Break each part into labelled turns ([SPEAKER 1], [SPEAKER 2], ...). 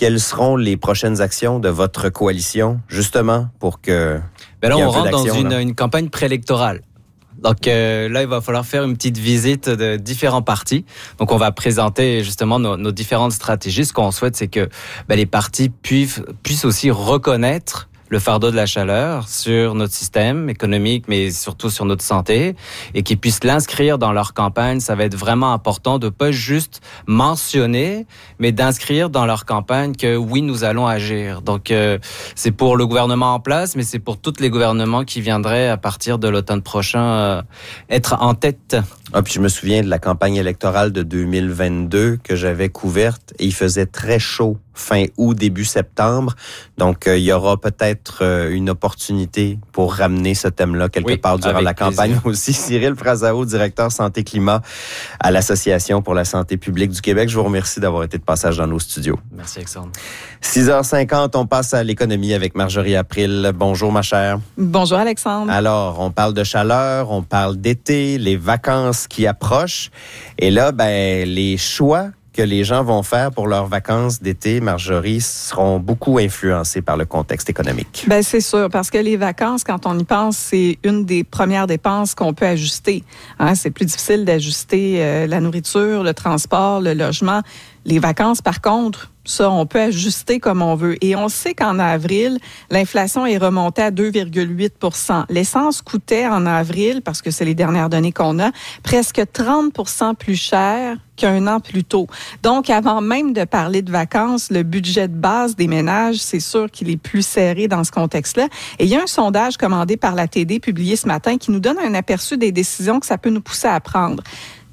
[SPEAKER 1] quelles seront les prochaines actions de votre coalition, justement, pour que...
[SPEAKER 2] Là, on rentre dans une campagne préélectorale. Donc là, il va falloir faire une petite visite de différents partis. Donc on va présenter justement nos différentes stratégies. Ce qu'on souhaite, c'est que les partis puissent aussi reconnaître le fardeau de la chaleur sur notre système économique, mais surtout sur notre santé, et qu'ils puissent l'inscrire dans leur campagne. Ça va être vraiment important de pas juste mentionner, mais d'inscrire dans leur campagne que oui, nous allons agir. Donc, c'est pour le gouvernement en place, mais c'est pour tous les gouvernements qui viendraient à partir de l'automne prochain être en tête.
[SPEAKER 1] Puis je me souviens de la campagne électorale de 2022 que j'avais couverte et il faisait très chaud fin août, début septembre. Donc, il y aura peut-être une opportunité pour ramener ce thème-là quelque part durant la campagne aussi. Cyril Frazao, directeur santé-climat à l'Association pour la santé publique du Québec. Je vous remercie d'avoir été de passage dans nos studios.
[SPEAKER 2] Merci, Alexandre.
[SPEAKER 1] 6h50, on passe à l'économie avec Marjorie April. Bonjour, ma chère.
[SPEAKER 3] Bonjour, Alexandre.
[SPEAKER 1] Alors, on parle de chaleur, on parle d'été, les vacances qui approchent. Et là, les choix que les gens vont faire pour leurs vacances d'été, Marjorie, seront beaucoup influencés par le contexte économique.
[SPEAKER 3] C'est sûr, parce que les vacances, quand on y pense, c'est une des premières dépenses qu'on peut ajuster. C'est plus difficile d'ajuster la nourriture, le transport, le logement. Les vacances, par contre, ça, on peut ajuster comme on veut. Et on sait qu'en avril, l'inflation est remontée à 2,8 %. L'essence coûtait en avril, parce que c'est les dernières données qu'on a, presque 30 % plus cher qu'un an plus tôt. Donc, avant même de parler de vacances, le budget de base des ménages, c'est sûr qu'il est plus serré dans ce contexte-là. Et il y a un sondage commandé par la TD, publié ce matin, qui nous donne un aperçu des décisions que ça peut nous pousser à prendre.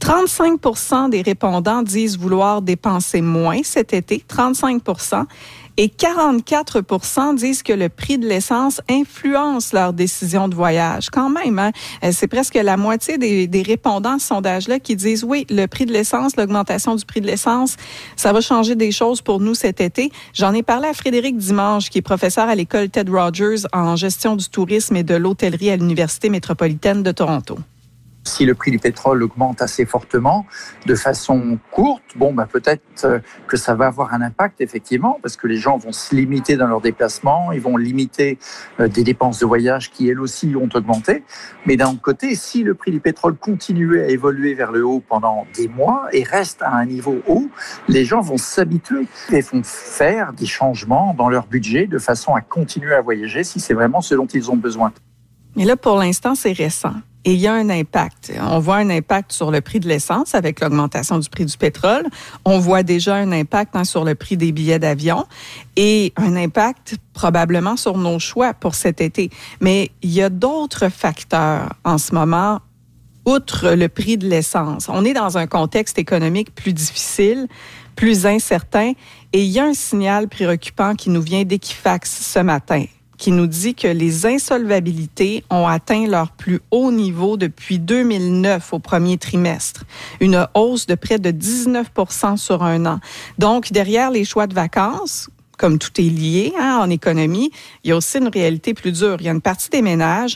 [SPEAKER 3] 35 % des répondants disent vouloir dépenser moins cet été, 35 % et 44 % disent que le prix de l'essence influence leur décision de voyage. Quand même, c'est presque la moitié des répondants à ce sondage-là qui disent oui, le prix de l'essence, l'augmentation du prix de l'essence, ça va changer des choses pour nous cet été. J'en ai parlé à Frédéric Dimanche, qui est professeur à l'école Ted Rogers en gestion du tourisme et de l'hôtellerie à l'Université métropolitaine de Toronto.
[SPEAKER 4] Si le prix du pétrole augmente assez fortement, de façon courte, peut-être que ça va avoir un impact, effectivement, parce que les gens vont se limiter dans leurs déplacements, ils vont limiter des dépenses de voyage qui, elles aussi, ont augmenté. Mais d'un autre côté, si le prix du pétrole continue à évoluer vers le haut pendant des mois et reste à un niveau haut, les gens vont s'habituer et vont faire des changements dans leur budget de façon à continuer à voyager si c'est vraiment ce dont ils ont besoin.
[SPEAKER 3] Mais là, pour l'instant, c'est récent. Et il y a un impact. On voit un impact sur le prix de l'essence avec l'augmentation du prix du pétrole. On voit déjà un impact sur le prix des billets d'avion et un impact probablement sur nos choix pour cet été. Mais il y a d'autres facteurs en ce moment, outre le prix de l'essence. On est dans un contexte économique plus difficile, plus incertain, et il y a un signal préoccupant qui nous vient d'Equifax ce matin, qui nous dit que les insolvabilités ont atteint leur plus haut niveau depuis 2009 au premier trimestre. Une hausse de près de 19 % sur un an. Donc, derrière les choix de vacances, comme tout est lié en économie, il y a aussi une réalité plus dure. Il y a une partie des ménages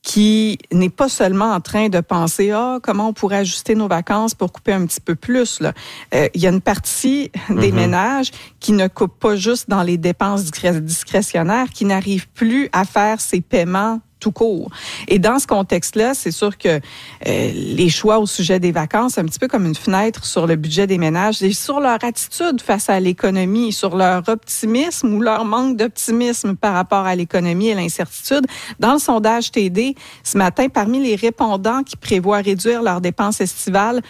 [SPEAKER 3] qui n'est pas seulement en train de penser comment on pourrait ajuster nos vacances pour couper un petit peu plus. Il y a une partie des ménages qui ne coupent pas juste dans les dépenses discrétionnaires, qui n'arrivent plus à faire ces paiements tout court. Et dans ce contexte-là, c'est sûr que les choix au sujet des vacances, c'est un petit peu comme une fenêtre sur le budget des ménages et sur leur attitude face à l'économie, sur leur optimisme ou leur manque d'optimisme par rapport à l'économie et l'incertitude. Dans le sondage TD, ce matin, parmi les répondants qui prévoient réduire leurs dépenses estivales,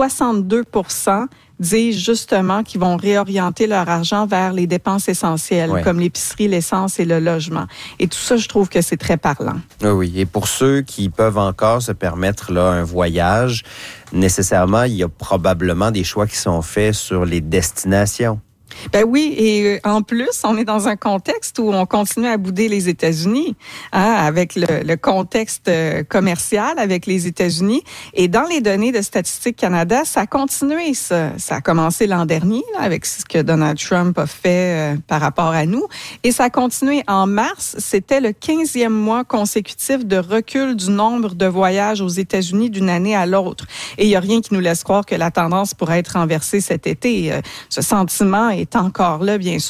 [SPEAKER 3] 62 % disent justement qu'ils vont réorienter leur argent vers les dépenses essentielles, comme l'épicerie, l'essence et le logement. Et tout ça, je trouve que c'est très parlant.
[SPEAKER 1] Oui, et pour ceux qui peuvent encore se permettre un voyage, nécessairement, il y a probablement des choix qui sont faits sur les destinations.
[SPEAKER 3] Oui, et en plus, on est dans un contexte où on continue à bouder les États-Unis, avec le contexte commercial avec les États-Unis. Et dans les données de Statistique Canada, ça a continué, ça. Ça a commencé l'an dernier, avec ce que Donald Trump a fait par rapport à nous. Et ça a continué en mars. C'était le 15e mois consécutif de recul du nombre de voyages aux États-Unis d'une année à l'autre. Et il n'y a rien qui nous laisse croire que la tendance pourrait être renversée cet été. Ce sentiment est encore là, bien sûr.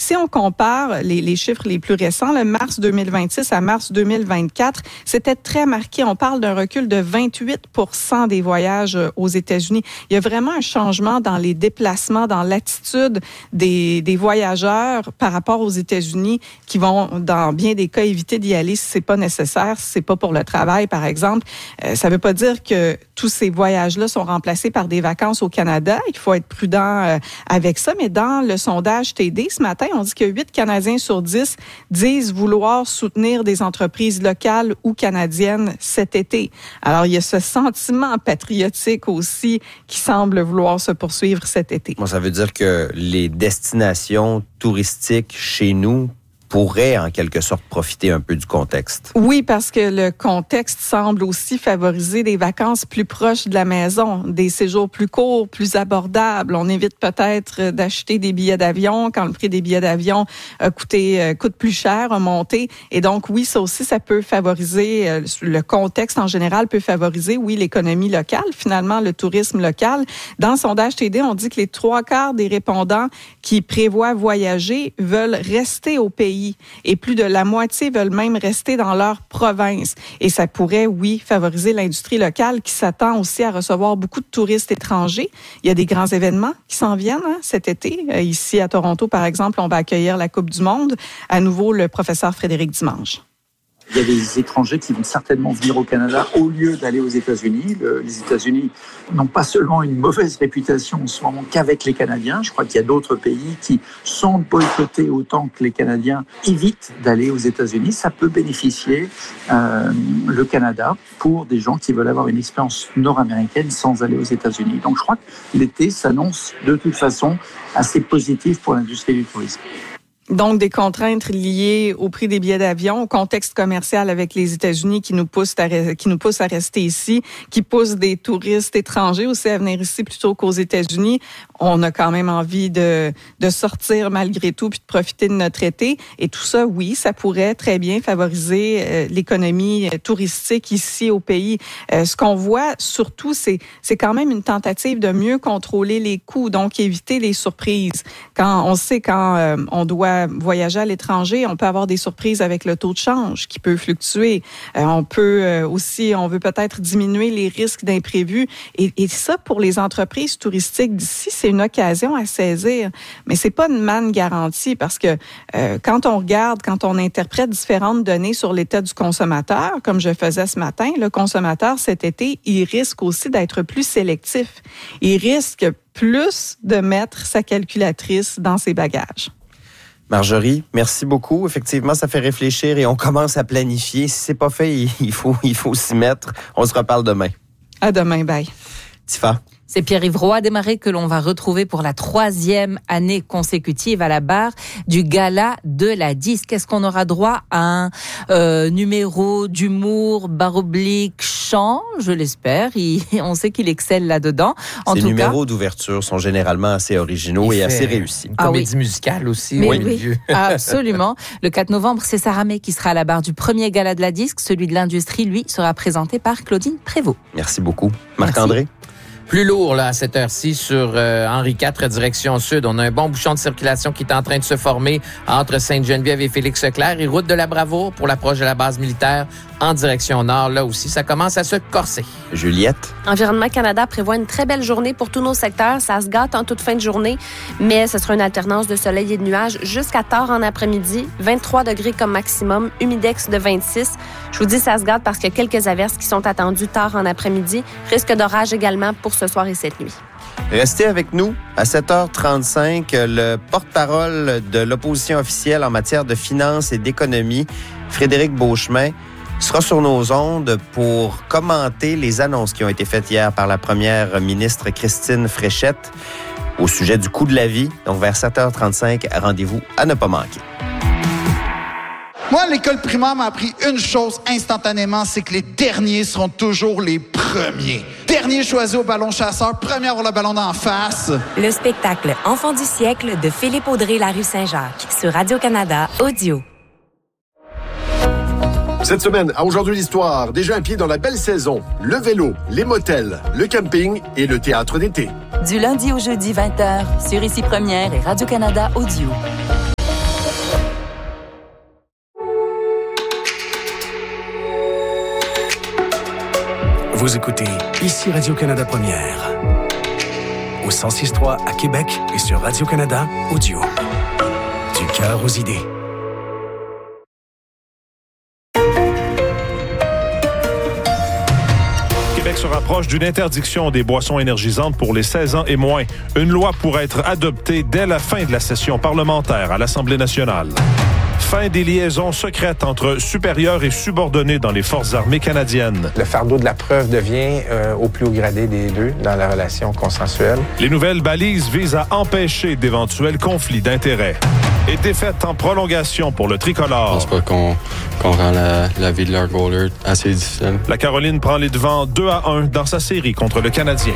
[SPEAKER 3] Si on compare les chiffres les plus récents, le mars 2026 à mars 2024, c'était très marqué. On parle d'un recul de 28% des voyages aux États-Unis. Il y a vraiment un changement dans les déplacements, dans l'attitude des voyageurs par rapport aux États-Unis qui vont, dans bien des cas, éviter d'y aller si c'est pas nécessaire, si c'est pas pour le travail, par exemple. Ça veut pas dire que tous ces voyages-là sont remplacés par des vacances au Canada. Il faut être prudent avec ça. Mais dans le sondage TD, ce matin, on dit que 8 Canadiens sur 10 disent vouloir soutenir des entreprises locales ou canadiennes cet été. Alors, il y a ce sentiment patriotique aussi qui semble vouloir se poursuivre cet été.
[SPEAKER 1] Bon, ça veut dire que les destinations touristiques chez nous pourrait en quelque sorte profiter un peu du contexte.
[SPEAKER 3] Oui, parce que le contexte semble aussi favoriser des vacances plus proches de la maison, des séjours plus courts, plus abordables. On évite peut-être d'acheter des billets d'avion quand le prix des billets d'avion coûte plus cher, a monté. Et donc, oui, ça aussi, ça peut favoriser, le contexte en général peut favoriser, oui, l'économie locale, finalement, le tourisme local. Dans le sondage TD, on dit que les 3/4 des répondants qui prévoient voyager veulent rester au pays. Et plus de la moitié veulent même rester dans leur province. Et ça pourrait, oui, favoriser l'industrie locale qui s'attend aussi à recevoir beaucoup de touristes étrangers. Il y a des grands événements qui s'en viennent cet été. Ici, à Toronto, par exemple, on va accueillir la Coupe du Monde. À nouveau, le professeur Frédéric Dimanche.
[SPEAKER 4] Il y a des étrangers qui vont certainement venir au Canada au lieu d'aller aux États-Unis. Les États-Unis n'ont pas seulement une mauvaise réputation en ce moment qu'avec les Canadiens. Je crois qu'il y a d'autres pays qui, sans boycotter autant que les Canadiens, évitent d'aller aux États-Unis. Ça peut bénéficier le Canada pour des gens qui veulent avoir une expérience nord-américaine sans aller aux États-Unis. Donc je crois que l'été s'annonce de toute façon assez positif pour l'industrie du tourisme.
[SPEAKER 3] Donc, des contraintes liées au prix des billets d'avion, au contexte commercial avec les États-Unis qui nous poussent à rester ici, qui poussent des touristes étrangers aussi à venir ici plutôt qu'aux États-Unis. On a quand même envie de sortir malgré tout puis de profiter de notre été. Et tout ça, oui, ça pourrait très bien favoriser l'économie touristique ici au pays. Ce qu'on voit surtout, c'est quand même une tentative de mieux contrôler les coûts, donc éviter les surprises. Quand on doit voyager à l'étranger, on peut avoir des surprises avec le taux de change qui peut fluctuer. On veut peut-être diminuer les risques d'imprévus. Et ça, pour les entreprises touristiques d'ici, c'est une occasion à saisir. Mais c'est pas une manne garantie parce que quand on interprète différentes données sur l'état du consommateur, comme je faisais ce matin, le consommateur cet été, il risque aussi d'être plus sélectif. Il risque plus de mettre sa calculatrice dans ses bagages.
[SPEAKER 1] Marjorie, merci beaucoup. Effectivement, ça fait réfléchir et on commence à planifier. Si c'est pas fait, il faut s'y mettre. On se reparle demain.
[SPEAKER 3] À demain, bye.
[SPEAKER 1] Tifa.
[SPEAKER 5] C'est Pierre-Yves Roy Desmarais que l'on va retrouver pour la 3e année consécutive à la barre du Gala de la Disque. Est-ce qu'on aura droit à un numéro d'humour, barre oblique, chant? Je l'espère. On sait qu'il excelle là-dedans.
[SPEAKER 1] Ces numéros d'ouverture sont généralement assez originaux et assez réussis.
[SPEAKER 6] Une comédie musicale aussi.
[SPEAKER 5] Oui, absolument. Le 4 novembre, c'est Sarah May qui sera à la barre du premier Gala de la Disque. Celui de l'industrie, lui, sera présenté par Claudine Prévost.
[SPEAKER 1] Merci beaucoup. Marc-André?
[SPEAKER 6] Plus lourd là, à cette heure-ci sur Henri IV, direction sud. On a un bon bouchon de circulation qui est en train de se former entre Sainte-Geneviève et Félix-Leclerc et route de la Bravoure pour l'approche de la base militaire en direction nord. Là aussi, ça commence à se corser.
[SPEAKER 1] Juliette?
[SPEAKER 7] Environnement Canada prévoit une très belle journée pour tous nos secteurs. Ça se gâte en toute fin de journée, mais ce sera une alternance de soleil et de nuages jusqu'à tard en après-midi. 23 degrés comme maximum, humidex de 26. Je vous dis, ça se gâte parce qu'il y a quelques averses qui sont attendues tard en après-midi. Risque d'orage également pour ce soir et cette nuit.
[SPEAKER 1] Restez avec nous. À 7h35, le porte-parole de l'opposition officielle en matière de finances et d'économie, Frédéric Beauchemin, sera sur nos ondes pour commenter les annonces qui ont été faites hier par la première ministre Christine Fréchette au sujet du coût de la vie. Donc, vers 7h35, rendez-vous à ne pas manquer.
[SPEAKER 8] Moi, l'école primaire m'a appris une chose instantanément, c'est que les derniers seront toujours les premiers. Dernier choisi au ballon chasseur, premier à avoir le ballon d'en face.
[SPEAKER 9] Le spectacle Enfants du siècle de Philippe Audrey, la rue Saint-Jacques, sur Radio-Canada Audio.
[SPEAKER 10] Cette semaine, à Aujourd'hui l'Histoire, déjà un pied dans la belle saison. Le vélo, les motels, le camping et le théâtre d'été.
[SPEAKER 9] Du lundi au jeudi 20h, sur Ici Première et Radio-Canada Audio.
[SPEAKER 11] Vous écoutez ici Radio-Canada Première. Au 106.3 à Québec et sur Radio-Canada Audio. Du cœur aux idées.
[SPEAKER 12] Québec se rapproche d'une interdiction des boissons énergisantes pour les 16 ans et moins. Une loi pourrait être adoptée dès la fin de la session parlementaire à l'Assemblée nationale. Fin des liaisons secrètes entre supérieurs et subordonnés dans les forces armées canadiennes.
[SPEAKER 13] Le fardeau de la preuve devient au plus haut gradé des deux dans la relation consensuelle.
[SPEAKER 12] Les nouvelles balises visent à empêcher d'éventuels conflits d'intérêts. Et défaite en prolongation pour le tricolore.
[SPEAKER 14] Je pense pas qu'on rend la vie de leur goaler assez difficile.
[SPEAKER 12] La Caroline prend les devants 2-1 dans sa série contre le Canadien.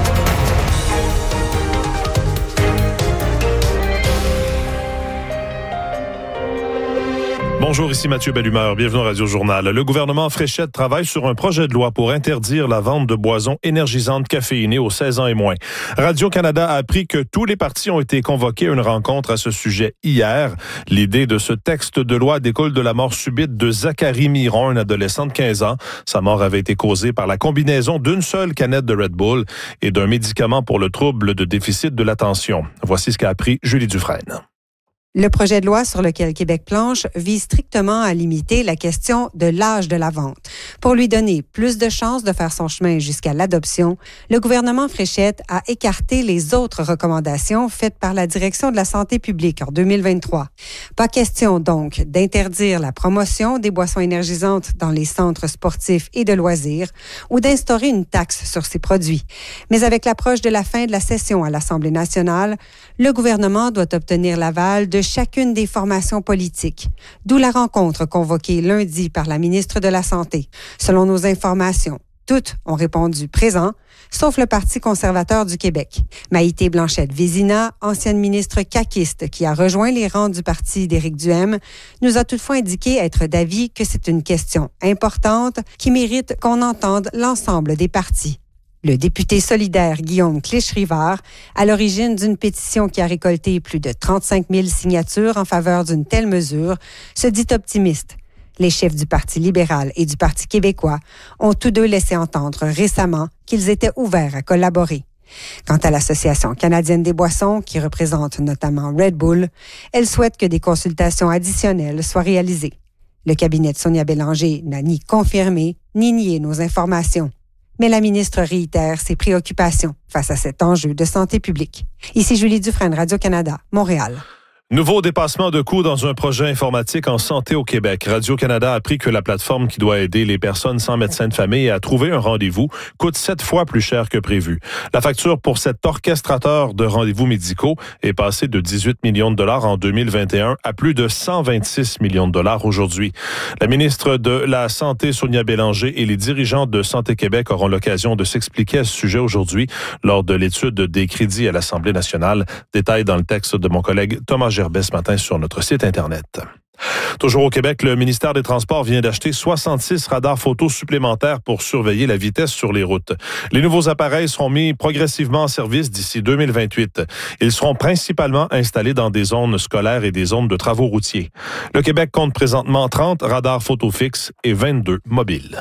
[SPEAKER 12] Bonjour, ici Mathieu Bellumeur. Bienvenue au Radio-Journal. Le gouvernement Fréchette travaille sur un projet de loi pour interdire la vente de boissons énergisantes caféinées aux 16 ans et moins. Radio-Canada a appris que tous les partis ont été convoqués à une rencontre à ce sujet hier. L'idée de ce texte de loi découle de la mort subite de Zachary Miron, un adolescent de 15 ans. Sa mort avait été causée par la combinaison d'une seule canette de Red Bull et d'un médicament pour le trouble de déficit de l'attention. Voici ce qu'a appris Julie Dufresne.
[SPEAKER 15] Le projet de loi sur lequel Québec planche vise strictement à limiter la question de l'âge de la vente. Pour lui donner plus de chances de faire son chemin jusqu'à l'adoption, le gouvernement Fréchette a écarté les autres recommandations faites par la Direction de la santé publique en 2023. Pas question donc d'interdire la promotion des boissons énergisantes dans les centres sportifs et de loisirs ou d'instaurer une taxe sur ces produits. Mais avec l'approche de la fin de la session à l'Assemblée nationale, le gouvernement doit obtenir l'aval de chacune des formations politiques, d'où la rencontre convoquée lundi par la ministre de la Santé. Selon nos informations, toutes ont répondu présent, sauf le Parti conservateur du Québec. Maïté Blanchette-Vézina, ancienne ministre caquiste qui a rejoint les rangs du parti d'Éric Duhaime, nous a toutefois indiqué être d'avis que c'est une question importante qui mérite qu'on entende l'ensemble des partis. Le député solidaire Guillaume Clich-Rivard, à l'origine d'une pétition qui a récolté plus de 35 000 signatures en faveur d'une telle mesure, se dit optimiste. Les chefs du Parti libéral et du Parti québécois ont tous deux laissé entendre récemment qu'ils étaient ouverts à collaborer. Quant à l'Association canadienne des boissons, qui représente notamment Red Bull, elle souhaite que des consultations additionnelles soient réalisées. Le cabinet de Sonia Bélanger n'a ni confirmé ni nié nos informations. Mais la ministre réitère ses préoccupations face à cet enjeu de santé publique. Ici Julie Dufresne, Radio-Canada, Montréal.
[SPEAKER 12] Nouveau dépassement de coûts dans un projet informatique en santé au Québec. Radio-Canada a appris que la plateforme qui doit aider les personnes sans médecin de famille à trouver un rendez-vous coûte 7 fois plus cher que prévu. La facture pour cet orchestrateur de rendez-vous médicaux est passée de 18 millions de dollars en 2021 à plus de 126 millions de dollars aujourd'hui. La ministre de la Santé, Sonia Bélanger, et les dirigeants de Santé Québec auront l'occasion de s'expliquer à ce sujet aujourd'hui lors de l'étude des crédits à l'Assemblée nationale. Détail dans le texte de mon collègue Thomas Gerbet ce matin sur notre site Internet. Toujours au Québec, le ministère des Transports vient d'acheter 66 radars photos supplémentaires pour surveiller la vitesse sur les routes. Les nouveaux appareils seront mis progressivement en service d'ici 2028. Ils seront principalement installés dans des zones scolaires et des zones de travaux routiers. Le Québec compte présentement 30 radars photos fixes et 22 mobiles.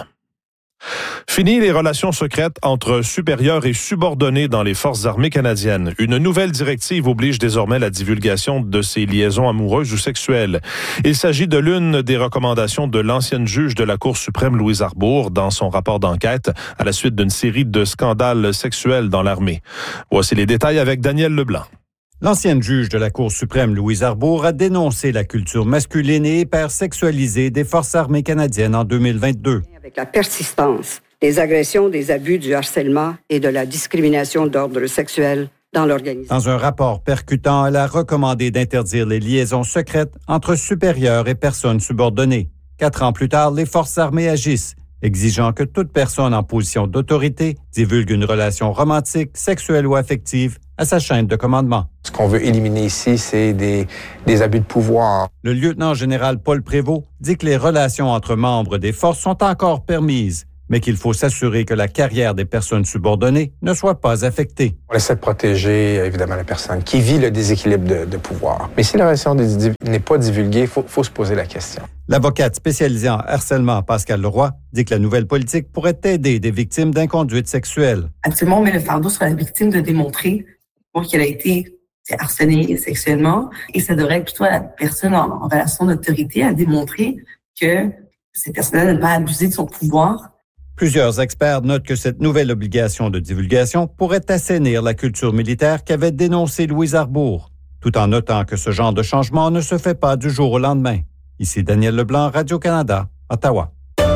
[SPEAKER 12] Fini les relations secrètes entre supérieurs et subordonnés dans les forces armées canadiennes. Une nouvelle directive oblige désormais la divulgation de ces liaisons amoureuses ou sexuelles. Il s'agit de l'une des recommandations de l'ancienne juge de la Cour suprême Louise Arbour dans son rapport d'enquête à la suite d'une série de scandales sexuels dans l'armée. Voici les détails avec Daniel Leblanc.
[SPEAKER 16] L'ancienne juge de la Cour suprême, Louise Arbour, a dénoncé la culture masculine et hypersexualisée des Forces armées canadiennes en 2022.
[SPEAKER 17] Avec la persistance des agressions, des abus, du harcèlement et de la discrimination d'ordre sexuel dans l'organisation.
[SPEAKER 16] Dans un rapport percutant, elle a recommandé d'interdire les liaisons secrètes entre supérieurs et personnes subordonnées. 4 ans plus tard, les Forces armées agissent, exigeant que toute personne en position d'autorité divulgue une relation romantique, sexuelle ou affective à sa chaîne de commandement.
[SPEAKER 13] Ce qu'on veut éliminer ici, c'est des abus de pouvoir.
[SPEAKER 16] Le lieutenant-général Paul Prévost dit que les relations entre membres des forces sont encore permises, mais qu'il faut s'assurer que la carrière des personnes subordonnées ne soit pas affectée.
[SPEAKER 13] On essaie de protéger, évidemment, la personne qui vit le déséquilibre de pouvoir. Mais si la relation n'est pas divulguée, il faut se poser la question.
[SPEAKER 16] L'avocate spécialisée en harcèlement, Pascal Leroy, dit que la nouvelle politique pourrait aider des victimes d'inconduite sexuelle.
[SPEAKER 18] Actuellement, on met le fardeau sur la victime de démontrer qu'elle a été harcelée sexuellement, et ça devrait être plutôt à la personne en relation d'autorité à démontrer que cette personne-là n'a pas abusé de son pouvoir.
[SPEAKER 16] Plusieurs experts notent que cette nouvelle obligation de divulgation pourrait assainir la culture militaire qu'avait dénoncée Louise Arbour, tout en notant que ce genre de changement ne se fait pas du jour au lendemain. Ici Daniel Leblanc, Radio-Canada, Ottawa.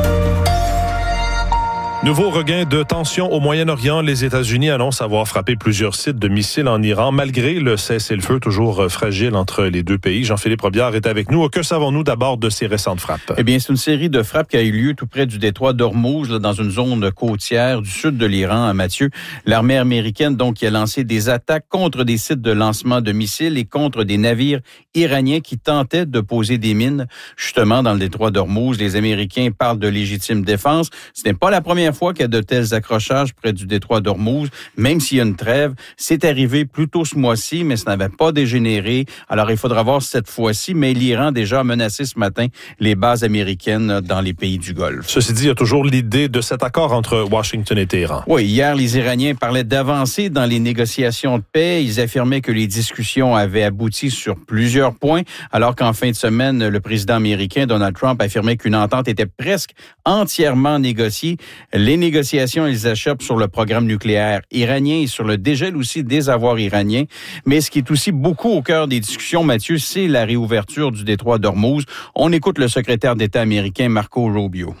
[SPEAKER 12] Nouveau regain de tension au Moyen-Orient. Les États-Unis annoncent avoir frappé plusieurs sites de missiles en Iran, malgré le cessez-le-feu toujours fragile entre les deux pays. Jean-Philippe Robillard est avec nous. Que savons-nous d'abord de ces récentes frappes?
[SPEAKER 19] Eh bien, c'est une série de frappes qui a eu lieu tout près du détroit d'Ormuz, dans une zone côtière du sud de l'Iran, Mathieu. L'armée américaine, donc, qui a lancé des attaques contre des sites de lancement de missiles et contre des navires iraniens qui tentaient de poser des mines, justement, dans le détroit d'Ormuz. Les Américains parlent de légitime défense. Ce n'est pas la première fois qu'il y a de tels accrochages près du détroit d'Ormuz, même s'il y a une trêve. C'est arrivé plus tôt ce mois-ci, mais ça n'avait pas dégénéré. Alors, il faudra voir cette fois-ci, mais l'Iran a déjà menacé ce matin les bases américaines dans les pays du Golfe.
[SPEAKER 12] Ceci dit, il y a toujours l'idée de cet accord entre Washington et Téhéran.
[SPEAKER 19] Oui, hier, les Iraniens parlaient d'avancer dans les négociations de paix. Ils affirmaient que les discussions avaient abouti sur plusieurs points, alors qu'en fin de semaine, le président américain Donald Trump affirmait qu'une entente était presque entièrement négociée. Les négociations, elles achoppent sur le programme nucléaire iranien et sur le dégel aussi des avoirs iraniens. Mais ce qui est aussi beaucoup au cœur des discussions, Mathieu, c'est la réouverture du détroit d'Ormuz. On écoute le secrétaire d'État américain Marco Rubio.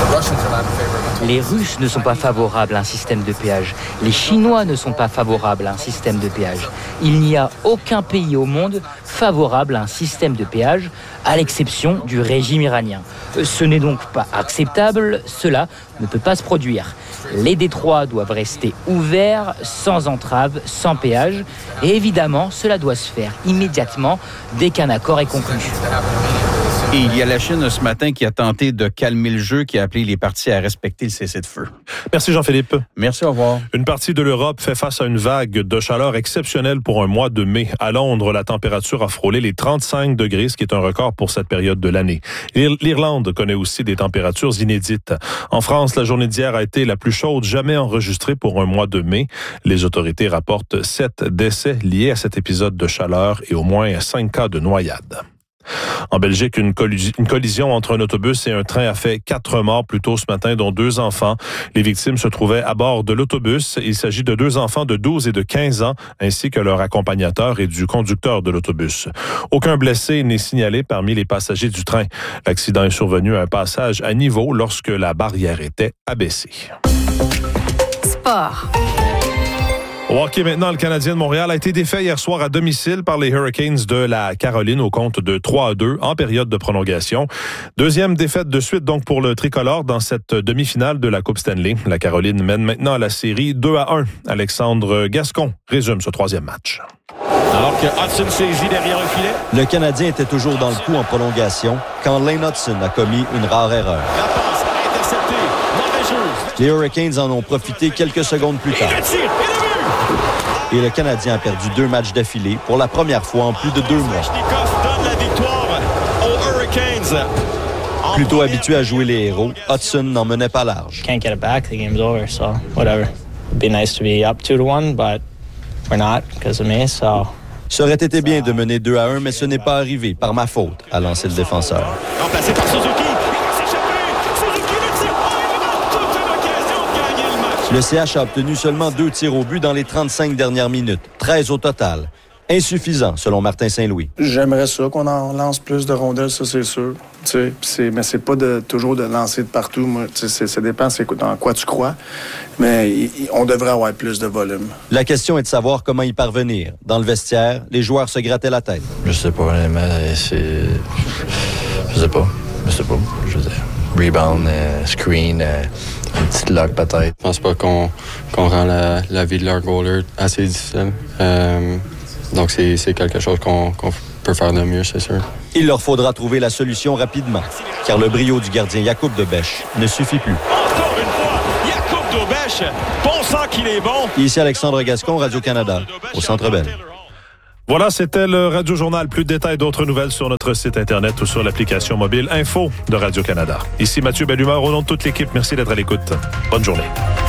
[SPEAKER 20] Les Russes ne sont pas favorables à un système de péage. Les Chinois ne sont pas favorables à un système de péage. Il n'y a aucun pays au monde favorable à un système de péage, à l'exception du régime iranien. Ce n'est donc pas acceptable, cela ne peut pas se produire. Les détroits doivent rester ouverts, sans entrave, sans péage. Et évidemment, cela doit se faire immédiatement dès qu'un accord est conclu.
[SPEAKER 19] Et il y a la Chine ce matin qui a tenté de calmer le jeu, qui a appelé les parties à respecter le cessez-le-feu.
[SPEAKER 12] Merci Jean-Philippe.
[SPEAKER 19] Merci, au revoir.
[SPEAKER 12] Une partie de l'Europe fait face à une vague de chaleur exceptionnelle pour un mois de mai. À Londres, la température a frôlé les 35 degrés, ce qui est un record pour cette période de l'année. L'Irlande connaît aussi des températures inédites. En France, la journée d'hier a été la plus chaude jamais enregistrée pour un mois de mai. Les autorités rapportent 7 décès liés à cet épisode de chaleur et au moins 5 cas de noyade. En Belgique, une collision entre un autobus et un train a fait 4 morts plus tôt ce matin, dont 2 enfants. Les victimes se trouvaient à bord de l'autobus. Il s'agit de 2 enfants de 12 et de 15 ans, ainsi que leur accompagnateur et du conducteur de l'autobus. Aucun blessé n'est signalé parmi les passagers du train. L'accident est survenu à un passage à niveau lorsque la barrière était abaissée.
[SPEAKER 5] Sport.
[SPEAKER 12] Au hockey maintenant, le Canadien de Montréal a été défait hier soir à domicile par les Hurricanes de la Caroline au compte de 3-2 en période de prolongation. Deuxième défaite de suite donc pour le tricolore dans cette demi-finale de la Coupe Stanley. La Caroline mène maintenant à la série 2-1. Alexandre Gascon résume ce 3e match.
[SPEAKER 21] Alors que Hudson saisit derrière le filet.
[SPEAKER 22] Le Canadien était toujours dans le coup en prolongation quand Lane Hudson a commis une rare erreur.
[SPEAKER 21] La passe interceptée. Mauvais jeu.
[SPEAKER 22] Les Hurricanes en ont profité quelques secondes plus tard. Et le Canadien a perdu 2 matchs d'affilée pour la première fois en plus de 2 mois.
[SPEAKER 21] Donne la victoire aux Hurricanes.
[SPEAKER 22] Plutôt habitué à jouer les héros, Hudson n'en menait pas large.
[SPEAKER 23] Can't get it back. The game's over, so whatever. It'd be nice to be up 2-1, but we're not because of me, so...
[SPEAKER 22] Ça aurait été bien de mener 2-1, mais ce n'est pas arrivé par ma faute, a lancé le défenseur.
[SPEAKER 21] Remplacé par Suzuki.
[SPEAKER 22] Le CH a obtenu seulement 2 tirs au but dans les 35 dernières minutes, 13 au total. Insuffisant, selon Martin Saint-Louis.
[SPEAKER 24] J'aimerais ça qu'on en lance plus de rondelles, ça c'est sûr. Mais c'est pas toujours de lancer de partout. Moi, ça dépend dans quoi tu crois. Mais on devrait avoir plus de volume.
[SPEAKER 22] La question est de savoir comment y parvenir. Dans le vestiaire, les joueurs se grattaient la tête.
[SPEAKER 14] Je sais pas, mais c'est... Je sais pas. Je veux dire... Rebound, screen, une petite lock peut-être. Je pense pas qu'on rend la vie de leur goaler assez difficile. Donc c'est quelque chose qu'on peut faire de mieux, c'est sûr.
[SPEAKER 22] Il leur faudra trouver la solution rapidement, car le brio du gardien Jakub de Bech ne suffit plus.
[SPEAKER 21] Encore une fois, d'Aubèche. On sent qu'il est bon.
[SPEAKER 22] Ici Alexandre Gascon, Radio-Canada, au Centre Bell.
[SPEAKER 12] Voilà, c'était le Radio Journal. Plus de détails, d'autres nouvelles sur notre site Internet ou sur l'application mobile Info de Radio-Canada. Ici Mathieu Bellumeur, au nom de toute l'équipe, merci d'être à l'écoute. Bonne journée.